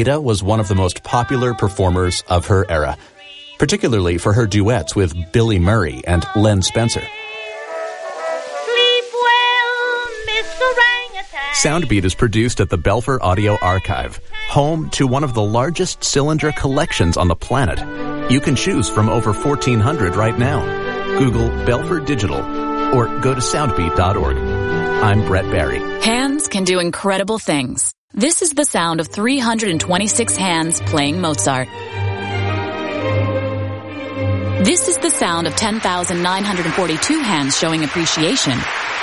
Ada was one of the most popular performers of her era, particularly for her duets with Billy Murray and Len Spencer. Sleep well, Mr. Orangutan. Soundbeat is produced at the Belfer Audio Archive, home to one of the largest cylinder collections on the planet. You can choose from over 1,400 right now. Google Belfer Digital or go to soundbeat.org. I'm Brett Barry. Hands can do incredible things. This is the sound of 326 hands playing Mozart. This is the sound of 10,942 hands showing appreciation.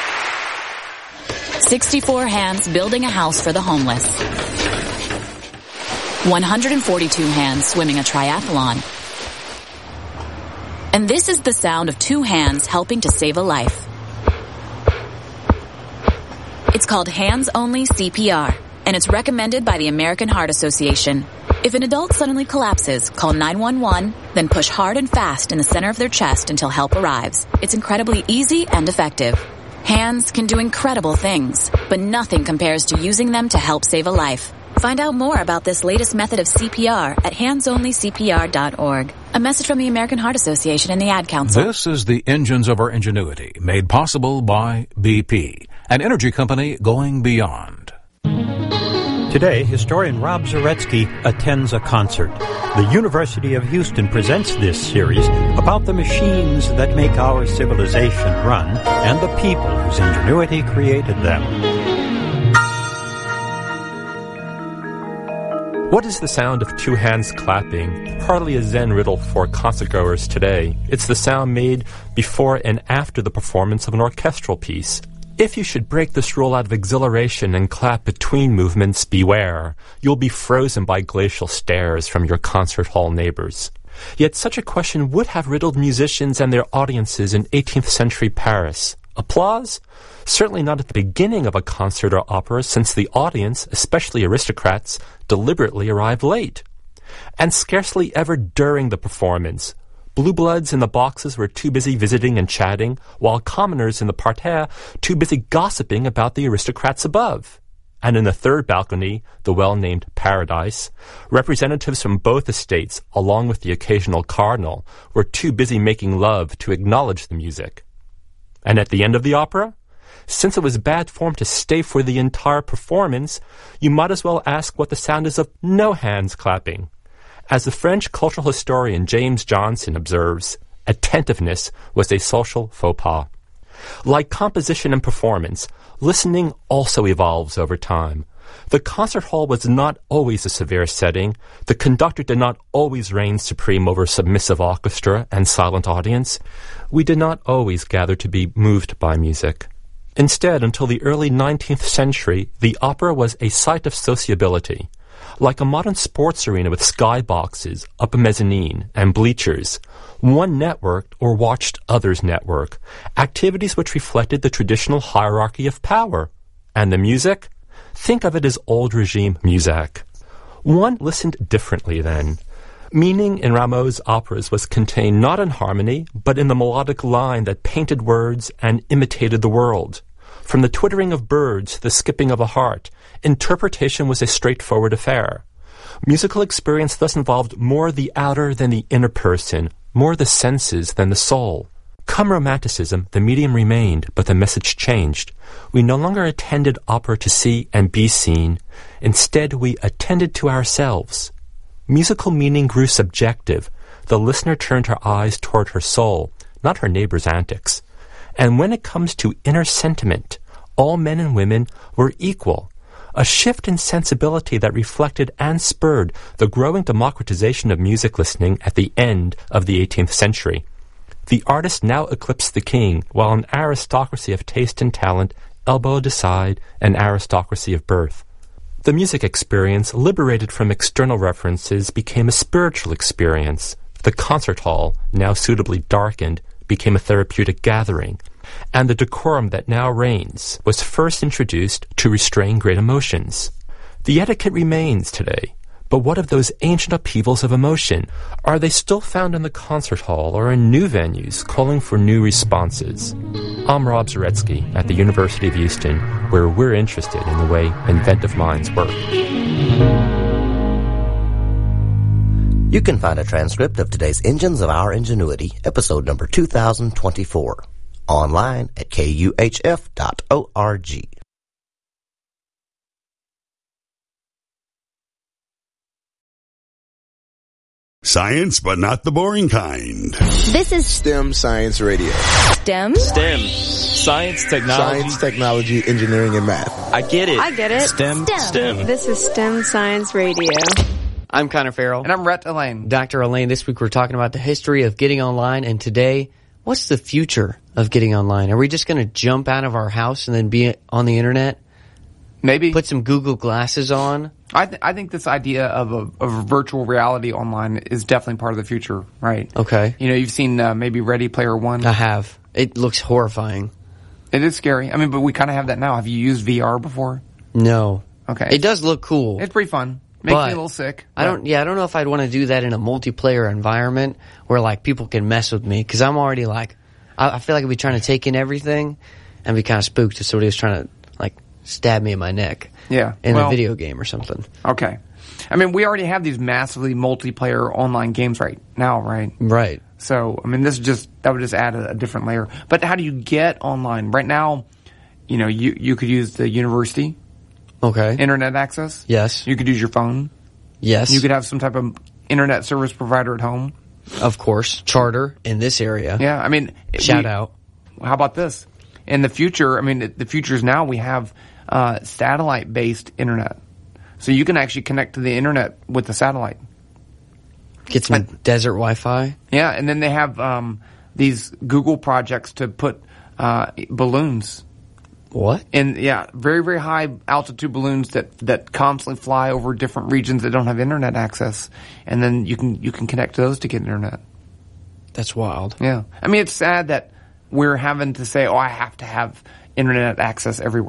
64 hands building a house for the homeless. 142 hands swimming a triathlon. And this is the sound of 2 hands helping to save a life. It's called hands-only CPR, and it's recommended by the American Heart Association. If an adult suddenly collapses, call 911, then push hard and fast in the center of their chest until help arrives. It's incredibly easy and effective. Hands can do incredible things, but nothing compares to using them to help save a life. Find out more about this latest method of CPR at handsonlycpr.org. A message from the American Heart Association and the Ad Council. This is the Engines of Our Ingenuity, made possible by BP, an energy company going beyond. Today, historian Rob Zaretsky attends a concert. The University of Houston presents this series about the machines that make our civilization run and the people whose ingenuity created them. What is the sound of 2 hands clapping? Hardly a Zen riddle for concertgoers today. It's the sound made before and after the performance of an orchestral piece. If you should break this rule out of exhilaration and clap between movements, beware. You'll be frozen by glacial stares from your concert hall neighbors. Yet such a question would have riddled musicians and their audiences in 18th century Paris. Applause? Certainly not at the beginning of a concert or opera, since the audience, especially aristocrats, deliberately arrived late. And scarcely ever during the performance. Blue bloods in the boxes were too busy visiting and chatting, while commoners in the parterre too busy gossiping about the aristocrats above. And in the third balcony, the well-named Paradise, representatives from both estates, along with the occasional cardinal, were too busy making love to acknowledge the music. And at the end of the opera? Since it was bad form to stay for the entire performance, you might as well ask what the sound is of no hands clapping. As the French cultural historian James Johnson observes, attentiveness was a social faux pas. Like composition and performance, listening also evolves over time. The concert hall was not always a severe setting. The conductor did not always reign supreme over submissive orchestra and silent audience. We did not always gather to be moved by music. Instead, until the early 19th century, the opera was a site of sociability. Like a modern sports arena with skyboxes, upper mezzanine, and bleachers, one networked or watched others network, activities which reflected the traditional hierarchy of power. And the music? Think of it as old regime music. One listened differently then. Meaning in Rameau's operas was contained not in harmony, but in the melodic line that painted words and imitated the world. From the twittering of birds to the skipping of a heart, interpretation was a straightforward affair. Musical experience thus involved more the outer than the inner person, more the senses than the soul. Come Romanticism, the medium remained, but the message changed. We no longer attended opera to see and be seen. Instead, we attended to ourselves. Musical meaning grew subjective. The listener turned her eyes toward her soul, not her neighbor's antics. And when it comes to inner sentiment, all men and women were equal. A shift in sensibility that reflected and spurred the growing democratization of music listening at the end of the 18th century. The artist now eclipsed the king, while an aristocracy of taste and talent elbowed aside an aristocracy of birth. The music experience, liberated from external references, became a spiritual experience. The concert hall, now suitably darkened, became a therapeutic gathering. And the decorum that now reigns was first introduced to restrain great emotions. The etiquette remains today. But what of those ancient upheavals of emotion? Are they still found in the concert hall or in new venues calling for new responses? I'm Rob Zaretsky at the University of Houston, where we're interested in the way inventive minds work. You can find a transcript of today's Engines of Our Ingenuity, episode number 2024, online at kuhf.org. Science, but not the boring kind. This is STEM Science Radio. STEM? STEM. Science, technology. Science, technology, engineering, and math. I get it. I get it. STEM. STEM. This is STEM Science Radio. I'm Connor Farrell. And I'm Rhett Elaine. Dr. Elaine, this week we're talking about the history of getting online, and today, what's the future of getting online? Are we just going to jump out of our house and then be on the internet? Maybe. Put some Google glasses on? I think this idea of a virtual reality online is definitely part of the future, right? Okay. You know, you've seen maybe Ready Player One. I have. It looks horrifying. It is scary. I mean, but we kind of have that now. Have you used VR before? No. Okay. It does look cool. It's pretty fun. Makes me a little sick. I don't know if I'd want to do that in a multiplayer environment where like people can mess with me, because I'm already like, I feel like I'd be trying to take in everything and be kind of spooked if somebody was trying to like stab me in my neck. Yeah. In a video game or something. Okay. I mean, we already have these massively multiplayer online games right now, right? Right. So, I mean, that would just add a different layer. But how do you get online? Right now, you know, you could use the university. Okay. Internet access. Yes. You could use your phone. Yes. You could have some type of internet service provider at home. Of course. Charter in this area. Yeah. I mean, shout out. How about this? In the future, I mean, the future is now we have satellite-based internet. So you can actually connect to the internet with the satellite. Get some desert Wi-Fi. Yeah, and then they have these Google projects to put balloons. What? And yeah, very, very high altitude balloons that constantly fly over different regions that don't have internet access, and then you can connect to those to get internet. That's wild. Yeah, I mean, it's sad that we're having to say, "Oh, I have to have internet access everywhere."